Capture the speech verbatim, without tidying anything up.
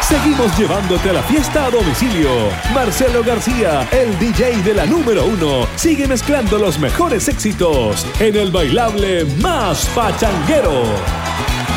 Seguimos llevándote a la fiesta a domicilio. Marcelo García, el D J de la número uno, sigue mezclando los mejores éxitos en el bailable más pachanguero.